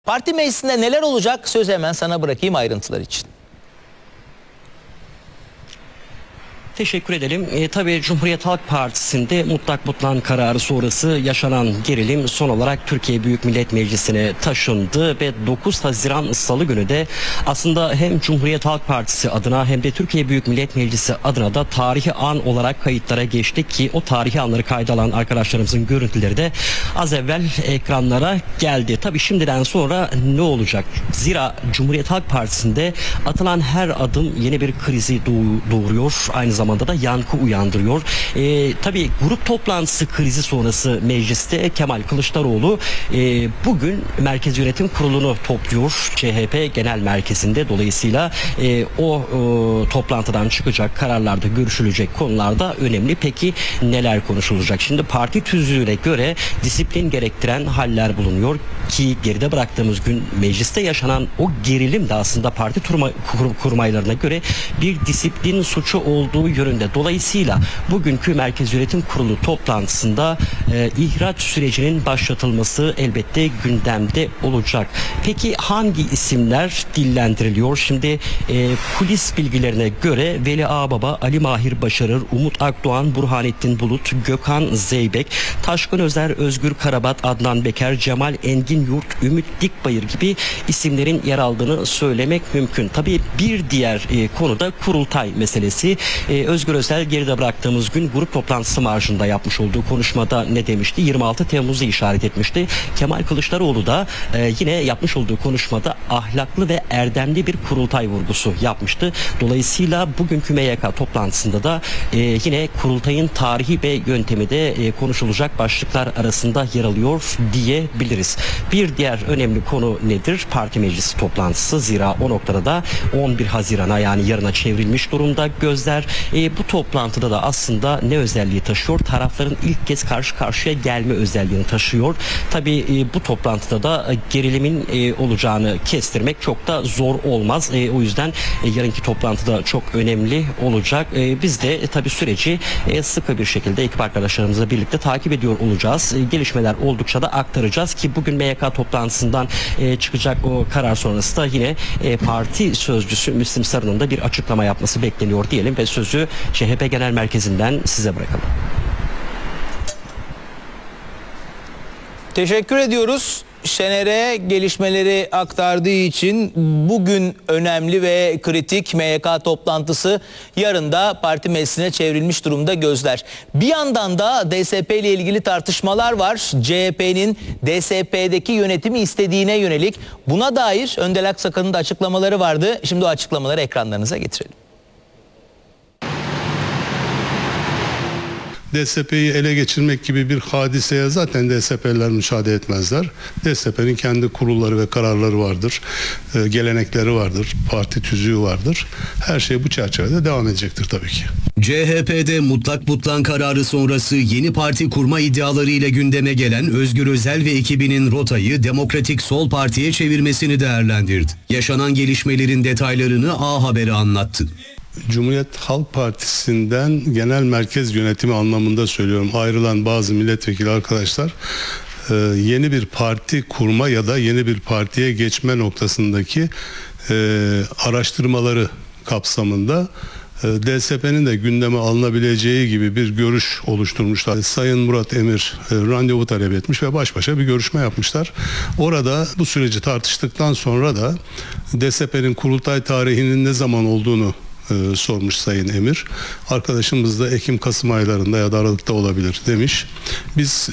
Parti meclisinde neler olacak, sözü hemen sana bırakayım ayrıntılar için. Teşekkür edelim. Tabii Cumhuriyet Halk Partisi'nde mutlak butlan kararı sonrası yaşanan gerilim son olarak Türkiye Büyük Millet Meclisi'ne taşındı ve 9 Haziran Salı günü de aslında hem Cumhuriyet Halk Partisi adına hem de Türkiye Büyük Millet Meclisi adına da tarihi an olarak kayıtlara geçti ki o tarihi anları kayda alan arkadaşlarımızın görüntüleri de az evvel ekranlara geldi. Tabii şimdiden sonra ne olacak? Zira Cumhuriyet Halk Partisi'nde atılan her adım yeni bir krizi doğuruyor. Aynı zamanda da yankı uyandırıyor. Tabii grup toplantısı krizi sonrası mecliste Kemal Kılıçdaroğlu bugün Merkez Yönetim Kurulu'nu topluyor. CHP Genel Merkezi'nde dolayısıyla o toplantıdan çıkacak kararlarda görüşülecek konularda önemli. Peki neler konuşulacak? Şimdi parti tüzüğüne göre disiplin gerektiren haller bulunuyor ki geride bıraktığımız gün mecliste yaşanan o gerilim de aslında parti kurmaylarına göre bir disiplin suçu olduğu yönünde. Dolayısıyla bugünkü Merkez Yönetim Kurulu toplantısında ihraç sürecinin başlatılması elbette gündemde olacak. Peki hangi isimler dillendiriliyor? Şimdi kulis bilgilerine göre Veli Ağbaba, Ali Mahir Başarır, Umut Akdoğan, Burhanettin Bulut, Gökhan Zeybek, Taşkın Özer, Özgür Karabat, Adnan Beker, Cemal Engin Yurt, Ümit Dikbayır gibi isimlerin yer aldığını söylemek mümkün. Tabii bir diğer konu da kurultay meselesi. Özgür Özel geride bıraktığımız gün grup toplantısı marjında yapmış olduğu konuşmada ne demişti? 26 Temmuz'u işaret etmişti. Kemal Kılıçdaroğlu da yine yapmış olduğu konuşmada ahlaklı ve erdemli bir kurultay vurgusu yapmıştı. Dolayısıyla bugünkü MYK toplantısında da yine kurultayın tarihi ve yöntemi de konuşulacak başlıklar arasında yer alıyor diyebiliriz. Bir diğer önemli konu nedir? Parti meclisi toplantısı. Zira o noktada da 11 Haziran'a yani yarına çevrilmiş durumda gözler. Bu toplantıda da aslında ne özelliği taşıyor? Tarafların ilk kez karşı karşıya gelme özelliğini taşıyor. Tabii bu toplantıda da gerilimin olacağını kestirmek çok da zor olmaz. O yüzden yarınki toplantıda çok önemli olacak. Biz de tabii süreci sıkı bir şekilde ekip arkadaşlarımızla birlikte takip ediyor olacağız. Gelişmeler oldukça da aktaracağız ki bugün MYK toplantısından çıkacak o karar sonrası da yine parti sözcüsü Müslim Sarı'nın da bir açıklama yapması bekleniyor diyelim ve sözü CHP Genel Merkezi'nden size bırakalım. Teşekkür ediyoruz. Şener'e gelişmeleri aktardığı için bugün önemli ve kritik MYK toplantısı, yarın da parti meclisine çevrilmiş durumda gözler. Bir yandan da DSP ile ilgili tartışmalar var. CHP'nin DSP'deki yönetimi istediğine yönelik, buna dair Önder Aksakal'ın da açıklamaları vardı. Şimdi o açıklamaları ekranlarınıza getirelim. DSP'yi ele geçirmek gibi bir hadiseye zaten DSP'liler müsaade etmezler. DSP'nin kendi kurulları ve kararları vardır. Gelenekleri vardır. Parti tüzüğü vardır. Her şey bu çerçevede devam edecektir tabii ki. CHP'de mutlak butlan kararı sonrası yeni parti kurma iddialarıyla gündeme gelen Özgür Özel ve ekibinin rotayı Demokratik Sol Parti'ye çevirmesini değerlendirdi. Yaşanan gelişmelerin detaylarını A Haber'e anlattı. Cumhuriyet Halk Partisi'nden genel merkez yönetimi anlamında söylüyorum, ayrılan bazı milletvekili arkadaşlar yeni bir parti kurma ya da yeni bir partiye geçme noktasındaki araştırmaları kapsamında DSP'nin de gündeme alınabileceği gibi bir görüş oluşturmuşlar. Sayın Murat Emir randevu talep etmiş ve baş başa bir görüşme yapmışlar. Orada bu süreci tartıştıktan sonra da DSP'nin kurultay tarihinin ne zaman olduğunu sormuş Sayın Emir. Arkadaşımız da Ekim-Kasım aylarında ya da Aralık'ta olabilir demiş. Biz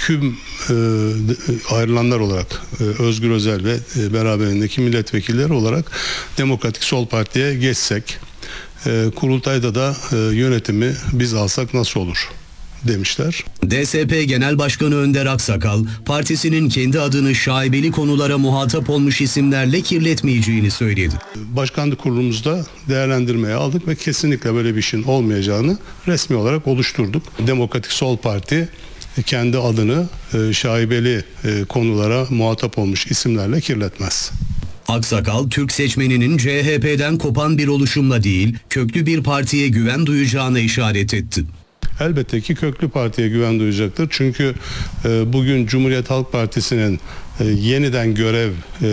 ayrılanlar olarak Özgür Özel ve beraberindeki milletvekilleri olarak Demokratik Sol Parti'ye geçsek, kurultayda da yönetimi biz alsak nasıl olur demişler. DSP Genel Başkanı Önder Aksakal, partisinin kendi adını şaibeli konulara muhatap olmuş isimlerle kirletmeyeceğini söyledi. Başkanlık kurulumuzda değerlendirmeye aldık ve kesinlikle böyle bir işin olmayacağını resmi olarak oluşturduk. Demokratik Sol Parti kendi adını şaibeli konulara muhatap olmuş isimlerle kirletmez. Aksakal, Türk seçmeninin CHP'den kopan bir oluşumla değil, köklü bir partiye güven duyacağına işaret etti. Elbette ki köklü partiye güven duyacaktır. Çünkü bugün Cumhuriyet Halk Partisi'nin yeniden görev